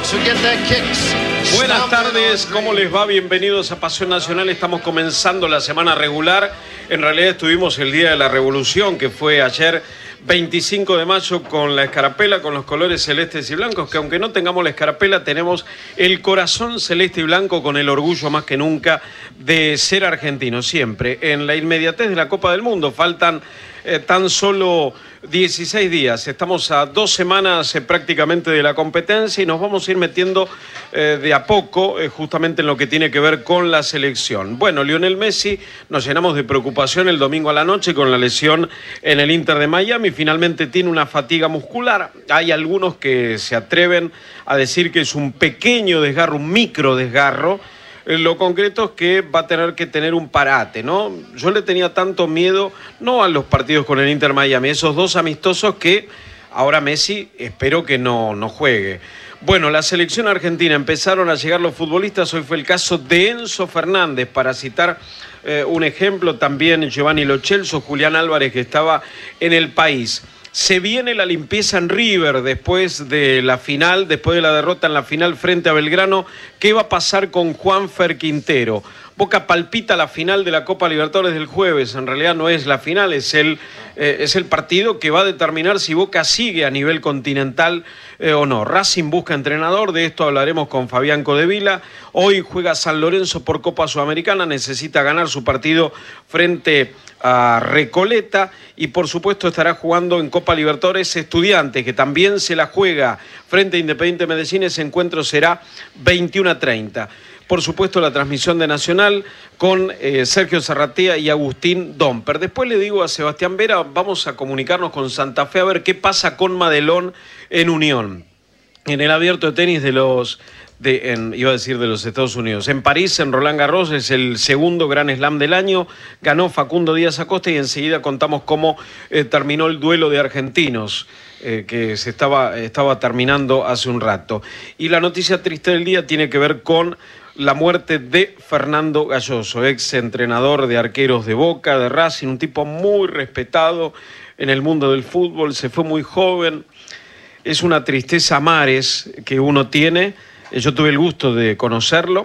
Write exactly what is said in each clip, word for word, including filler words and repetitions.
Buenas tardes, ¿cómo les va? Bienvenidos a Pasión Nacional. Estamos comenzando la semana regular. En realidad estuvimos el Día de la Revolución, que fue ayer veinticinco de mayo, con la escarapela, con los colores celestes y blancos, que aunque no tengamos la escarapela, tenemos el corazón celeste y blanco, con el orgullo más que nunca de ser argentino siempre. En la inmediatez de la Copa del Mundo faltan eh, tan solo dieciséis días. Estamos a dos semanas eh, prácticamente de la competencia y nos vamos a ir metiendo eh, de a poco eh, justamente en lo que tiene que ver con la selección. Bueno, Lionel Messi, nos llenamos de preocupación el domingo a la noche con la lesión en el Inter de Miami. Finalmente tiene una fatiga muscular. Hay algunos que se atreven a decir que es un pequeño desgarro, un micro desgarro. Lo concreto es que va a tener que tener un parate, ¿no? Yo le tenía tanto miedo, no a los partidos con el Inter Miami, esos dos amistosos que ahora Messi espero que no, no juegue. Bueno, la selección argentina, empezaron a llegar los futbolistas. Hoy fue el caso de Enzo Fernández, para citar eh, un ejemplo, también Giovanni Lo Celso, Julián Álvarez, que estaba en el país. Se viene la limpieza en River después de la final, después de la derrota en la final frente a Belgrano. ¿Qué va a pasar con Juanfer Quintero? Boca palpita la final de la Copa Libertadores del jueves. En realidad no es la final, es el, eh, es el partido que va a determinar si Boca sigue a nivel continental eh, o no. Racing busca entrenador, de esto hablaremos con Fabián Codevila. Hoy juega San Lorenzo por Copa Sudamericana, necesita ganar su partido frente a Recoleta, y por supuesto estará jugando en Copa Libertadores Estudiantes, que también se la juega frente a Independiente Medellín. Ese encuentro será veintiuno a treinta. Por supuesto, la transmisión de Nacional con eh, Sergio Zarratea y Agustín Domper. Después le digo a Sebastián Vera, vamos a comunicarnos con Santa Fe a ver qué pasa con Madelón en Unión, en el abierto de tenis de los... De, en, iba a decir de los Estados Unidos. En París, en Roland Garros, es el segundo Grand Slam del año. Ganó Facundo Díaz Acosta y enseguida contamos cómo eh, terminó el duelo de argentinos eh, que se estaba, estaba terminando hace un rato. Y la noticia triste del día tiene que ver con la muerte de Fernando Galloso, ex entrenador de arqueros de Boca, de Racing, un tipo muy respetado en el mundo del fútbol. Se fue muy joven. Es una tristeza a mares que uno tiene. Yo tuve el gusto de conocerlo,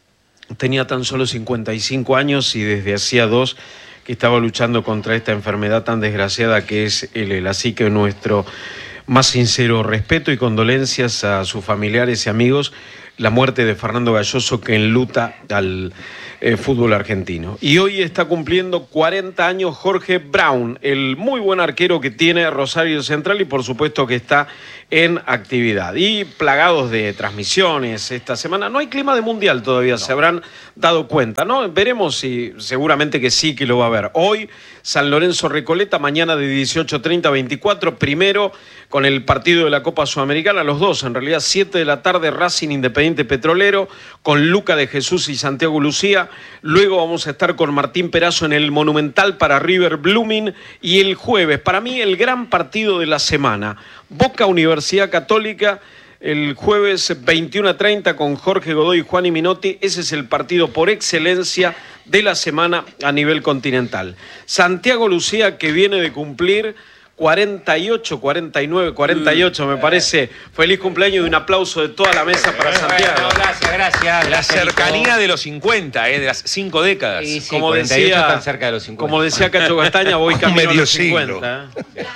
tenía tan solo cincuenta y cinco años y desde hacía dos que estaba luchando contra esta enfermedad tan desgraciada que es el ELA. Así que nuestro más sincero respeto y condolencias a sus familiares y amigos. La muerte de Fernando Galloso, que enluta al eh, fútbol argentino. Y hoy está cumpliendo cuarenta años Jorge Brown, el muy buen arquero que tiene Rosario Central, y por supuesto que está en actividad. Y plagados de transmisiones esta semana. No hay clima de mundial todavía, no. Se habrán dado cuenta, ¿no? Veremos si, seguramente que sí que lo va a haber. Hoy San Lorenzo Recoleta, mañana de dieciocho treinta a veinticuatro, primero con el partido de la Copa Sudamericana, los dos, en realidad siete de la tarde, Racing Independiente Petrolero, con Luca de Jesús y Santiago Lucía. Luego vamos a estar con Martín Perazo en el Monumental para River Blooming, y el jueves, para mí el gran partido de la semana, Boca Universidad Católica, el jueves veintiuno a treinta con Jorge Godoy y Juan y Minotti. Ese es el partido por excelencia de la semana a nivel continental. Santiago Lucía, que viene de cumplir cuarenta y ocho, cuarenta y nueve, cuarenta y ocho, me parece. Feliz cumpleaños y un aplauso de toda la mesa para Santiago. Bueno, gracias, gracias. La cercanía de los cincuenta, eh, de las cinco décadas. Sí, sí, como cuarenta y ocho decía, están cerca de los cincuenta. Como decía Cacho Castaña, voy camino a los cincuenta.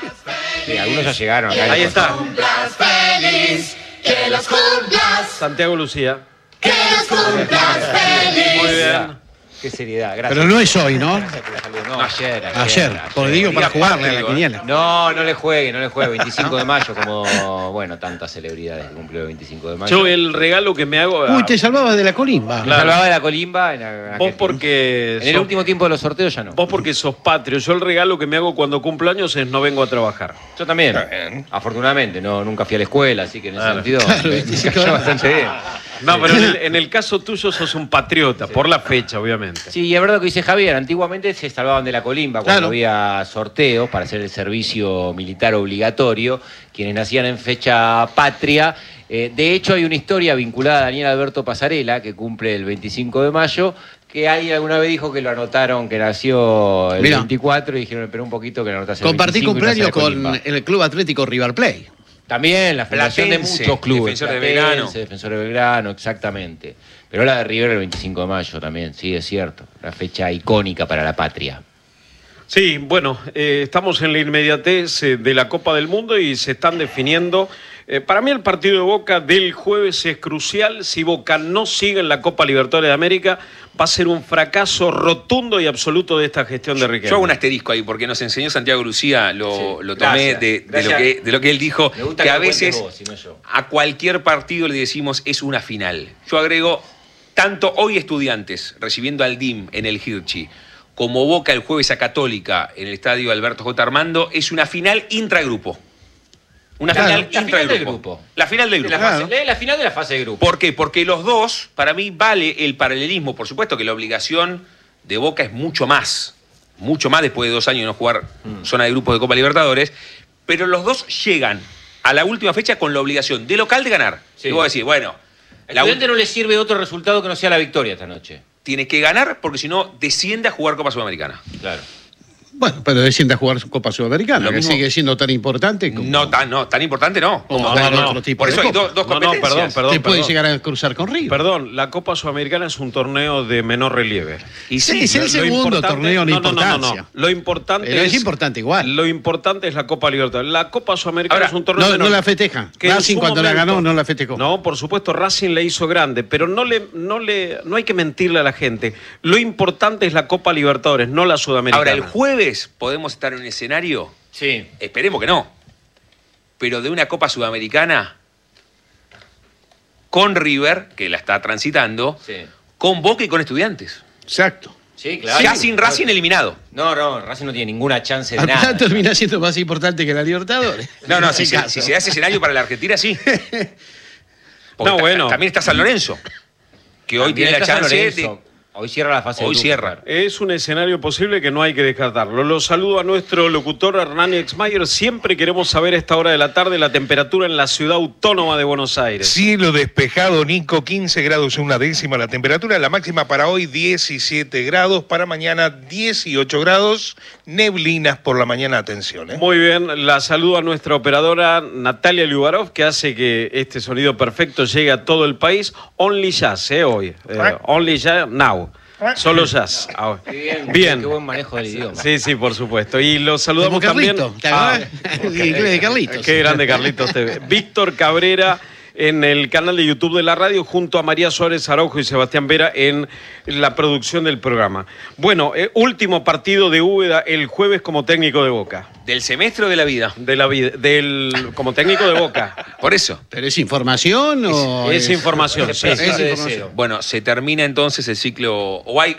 Sí, algunos ya llegaron acá. Ahí está. Feliz, que los cumplas, Santiago Lucía. que los cumplas feliz. Muy bien. Qué seriedad, gracias. Pero no es hoy, ¿no? Gracias por la salud. No, ayer, ayer. Ayer, porque digo para jugarle a la quiniela. No, no le juegue, no le juegue. veinticinco de mayo, como, bueno, tantas celebridades que cumplió el veinticinco de mayo. Yo el regalo que me hago... A... Uy, te salvabas de la colimba. Me salvaba de la colimba. En la, Vos porque... En el sos... último tiempo de los sorteos ya no. Vos porque sos patrio. Yo el regalo que me hago cuando cumplo años es no vengo a trabajar. Yo también. Afortunadamente, no, nunca fui a la escuela, así que en ese Claro. sentido Claro, me, me veinticinco cayó de bastante bien. No, pero en el, en el caso tuyo sos un patriota, sí, por la fecha, obviamente. Sí, y es verdad lo que dice Javier, antiguamente se salvaban de la colimba cuando Claro. había sorteos para hacer el servicio militar obligatorio, quienes nacían en fecha patria. Eh, de hecho, hay una historia vinculada a Daniel Alberto Pasarela, que cumple el veinticinco de mayo, que alguien alguna vez dijo que lo anotaron, que nació el Mirá. veinticuatro, y dijeron, espera un poquito que lo anotaste el Compartí veinticinco y nace cumpleaños la con colimba. el Club Atlético River Plate. También la fundación Platense, de muchos clubes. Defensor de Platense, Belgrano. Defensor de Belgrano, exactamente. Pero la de River el veinticinco de mayo también, sí, es cierto. Una fecha icónica para la patria. Sí, bueno, eh, estamos en la inmediatez eh, de la Copa del Mundo y se están definiendo. Eh, para mí el partido de Boca del jueves es crucial. Si Boca no sigue en la Copa Libertadores de América, va a ser un fracaso rotundo y absoluto de esta gestión de Riquelme. Yo hago un asterisco ahí porque nos enseñó Santiago Lucía, lo, Sí, lo tomé gracias, de, de, gracias. lo que, de lo que él dijo, Me gusta que que a lo cuentes veces vos, si no yo. a cualquier partido le decimos es una final. Yo agrego, tanto hoy Estudiantes recibiendo al D I M en el Hirschi, como Boca el jueves a Católica en el estadio Alberto J. Armando, es una final intragrupo. Una Claro, final la final intragrupo. del grupo. La final del De grupo. la, Claro. fase- la final de la fase de grupo. ¿Por qué? Porque los dos, para mí, vale el paralelismo. Por supuesto que la obligación de Boca es mucho más. Mucho más después de dos años de no jugar Mm. zona de grupos de Copa Libertadores. Pero los dos llegan a la última fecha con la obligación de local de ganar. Sí. Y vos decís, bueno, Al la Estudiante ul- no le sirve otro resultado que no sea la victoria esta noche. tiene que ganar porque si no desciende a jugar Copa Sudamericana. Claro. Bueno, pero desciende a jugar Copa Sudamericana, Lo que mismo. sigue siendo tan importante como... No tan, no, tan importante no. Como No, jugar no, no. otro tipo Por de eso hay copa. dos, dos No, no, competencias. perdón, perdón. Te puede llegar a cruzar con River. Perdón, la Copa Sudamericana es un torneo de menor relieve. Y Sí, sí, es el Lo- lo segundo importante- torneo en no, no, no, no, no. importancia. Lo importante Pero es importante igual. Lo importante es la Copa Libertadores. La Copa Sudamericana Ahora, es un torneo No, menor. no la festeja. Que en Racing su cuando la momento- ganó no la festejó. No, por supuesto, Racing le hizo grande, pero no le, no le, no hay que mentirle a la gente. Lo importante es la Copa Libertadores, no la Sudamericana. Ahora, el jueves podemos estar en un escenario, Sí. esperemos que no, pero de una Copa Sudamericana con River, que la está transitando, Sí. con Boca y con Estudiantes. Exacto. Sí, claro. Ya sin Racing eliminado. No, no, Racing no tiene ninguna chance de Al nada. final termina siendo más importante que la Libertadores. No, no, En si ese se, caso. si se da ese escenario para la Argentina, sí. Porque No, ta- bueno. También está San Lorenzo, que hoy También tiene la está San chance Lorenzo. de... Hoy cierra la fase de Hoy grupos, cierra. claro. Es un escenario posible que no hay que descartarlo. Lo saludo a nuestro locutor Hernán Exmayer. Siempre queremos saber a esta hora de la tarde la temperatura en la ciudad autónoma de Buenos Aires. Cielo despejado, Nico, quince grados una décima la temperatura. La máxima para hoy, diecisiete grados. Para mañana, dieciocho grados. Neblinas por la mañana, atención. ¿eh? Muy bien, la saludo a nuestra operadora Natalia Liubarov, que hace que este sonido perfecto llegue a todo el país. Only Jazz, ¿eh? Hoy. Eh, only Jazz, now. Solo jazz. Ahora. Qué bien, Bien. Qué buen manejo del idioma. Sí, sí, por supuesto. Y lo Como saludamos también. Carlito. ¿Te Ah, acordás? El inglés de Carlitos. Qué grande Carlitos T V. Víctor Cabrera en el canal de YouTube de la radio, junto a María Suárez Araujo y Sebastián Vera en la producción del programa. Bueno, eh, último partido de Úbeda el jueves como técnico de Boca. ¿Del semestre o de la vida? De la vida, del, como técnico de Boca. Por eso. ¿Pero es información o...? Es información, sí. Es Es de información. deseo. Bueno, se termina entonces el ciclo, o hay